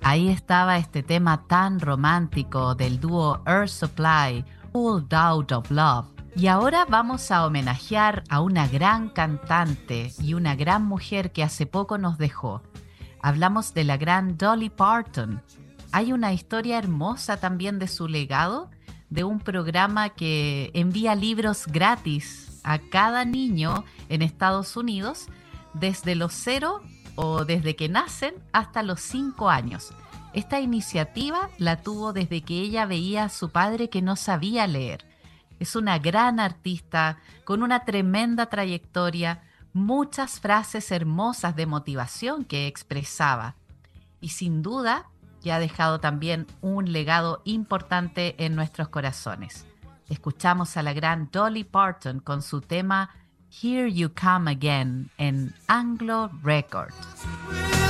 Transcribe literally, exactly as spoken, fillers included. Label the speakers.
Speaker 1: Ahí estaba este tema tan romántico del dúo Air Supply, Pulled Out of Love. Y ahora vamos a homenajear a una gran cantante y una gran mujer que hace poco nos dejó. Hablamos de la gran Dolly Parton. Hay una historia hermosa también de su legado, de un programa que envía libros gratis a cada niño en Estados Unidos desde los cero o desde que nacen hasta los cinco años. Esta iniciativa la tuvo desde que ella veía a su padre que no sabía leer. Es una gran artista con una tremenda trayectoria, muchas frases hermosas de motivación que expresaba. Y sin duda que ha dejado también un legado importante en nuestros corazones. Escuchamos a la gran Dolly Parton con su tema Here You Come Again en Anglo Records.